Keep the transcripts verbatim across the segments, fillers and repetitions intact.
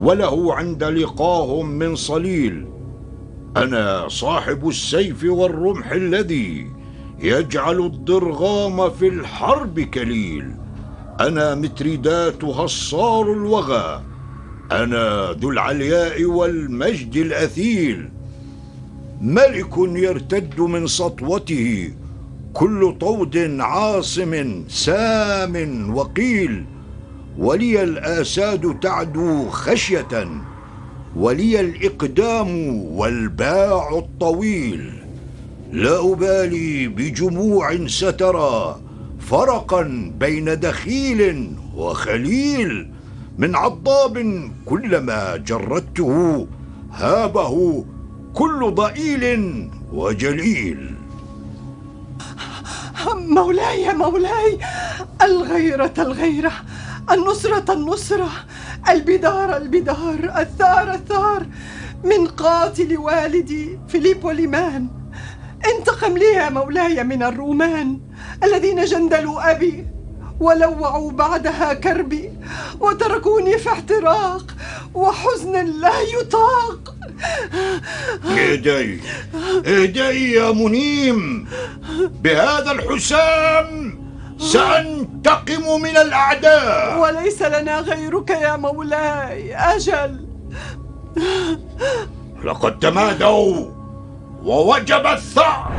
وله عند لقاهم من صليل. أنا صاحب السيف والرمح الذي يجعل الضرغام في الحرب كليل. أنا متردات هصار الوغى، أنا ذو العلياء والمجد الأثيل. ملك يرتد من سطوته، كل طود عاصم سام وقيل. ولي الآساد تعدو خشية، ولي الإقدام والباع الطويل. لا أبالي بجموع سترى فرقا بين دخيل وخليل. من عضاب كلما جردته هابه كل ضئيل وجليل. مولاي مولاي، الغيرة الغيرة، النصرة النصرة، البدار البدار، الثار الثار، من قاتل والدي فيليبو ليمان. انتقم لي يا مولاي من الرومان الذين جندلوا أبي ولوعوا بعدها كربي، وتركوني في احتراق وحزن لا يطاق. اهدي اهدي يا منيم، بهذا الحسام سأنتقم من الأعداء. وليس لنا غيرك يا مولاي. أجل، لقد تمادوا ووجب الثأر.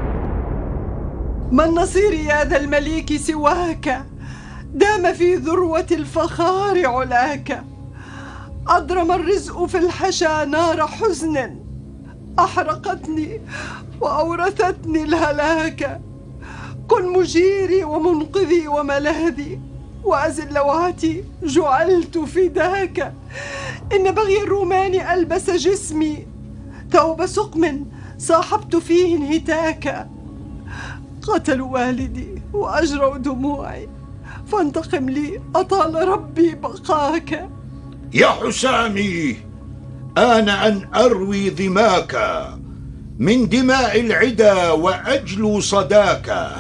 من نصير يا ذا المليك سواك؟ دام في ذروة الفخار علاك. أضرم الرزق في الحشا نار حزن، أحرقتني وأورثتني الهلاك. كن مجيري ومنقذي وملاذي، وأزل لوعتي جعلت فداك. إن بغي الرومان ألبس جسمي، ثوب سقم صاحبت فيه انهتاكا. قتلوا والدي وأجروا دموعي، فانتقم لي أطال ربي بقاك. يا حسامي، آن أن أروي ظماك من دماء العدا وأجلو صداك.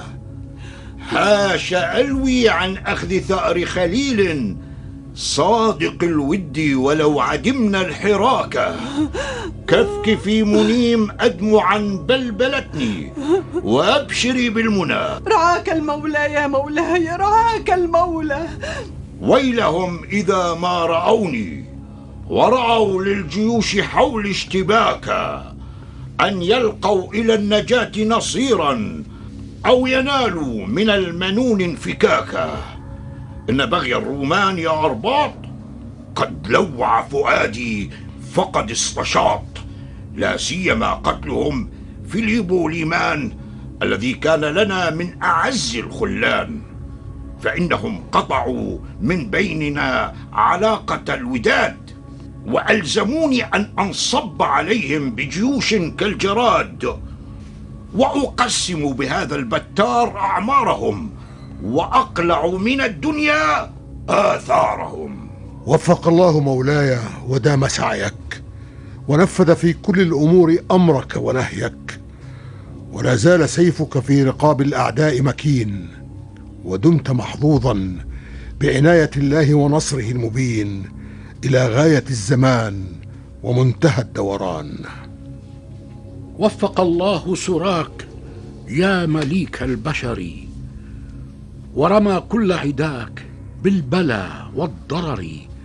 حاش ألوي عن أخذ ثأر خليل صادق الود ولو عدمنا الحراك. كفك في منيم أدمعا بلبلتني، وأبشري بالمنى. رعاك المولى يا مولاي، رعاك المولى. ويلهم إذا ما رأوني ورعوا للجيوش حول اشتباكا، أن يلقوا إلى النجاة نصيرا أو ينالوا من المنون انفكاكا. إن بغي الرومان يا أرباط قد لوع فؤادي فقد استشاط، لا سيما قتلهم فيليبو ليمان الذي كان لنا من أعز الخلان. فإنهم قطعوا من بيننا علاقة الوداد، وألزموني أن أنصب عليهم بجيوش كالجراد، وأقسم بهذا البتار أعمارهم، وأقلع من الدنيا آثارهم. وفق الله مولاي ودام سعيك، ونفذ في كل الأمور أمرك ونهيك، ولا زال سيفك في رقاب الأعداء مكين، ودمت محظوظا بعناية الله ونصره المبين إلى غاية الزمان ومنتهى الدوران. وفق الله سراك يا مليك البشر، ورمى كل عداك بالبلا والضرر.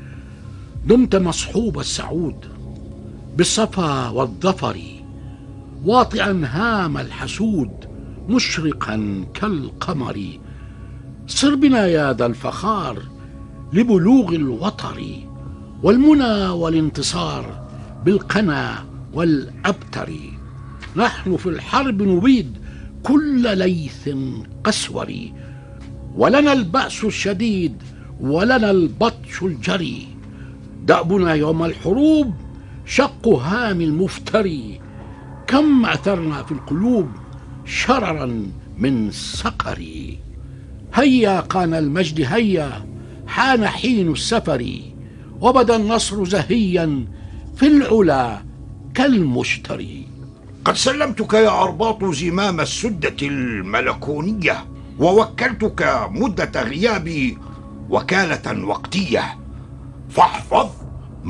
دمت مصحوب السعود بالصفا والظفر، واطئا هام الحسود مشرقا كالقمر. صر بنا يا ذا الفخار لبلوغ الوطر، والمنى والانتصار بالقنا والأبتر. نحن في الحرب نبيد كل ليث قسور، ولنا البأس الشديد ولنا البطش الجري. دأبنا يوم الحروب شق هام المفتري، كم أثرنا في القلوب شررا من سقر. هيا قان المجد هيا، حان حين السفر، وبدا النصر زهيا في العلا كالمشتري. قد سلمتك يا أرباط زمام السدة الملكونية، ووكلتك مدة غيابي وكالة وقتية. فاحفظ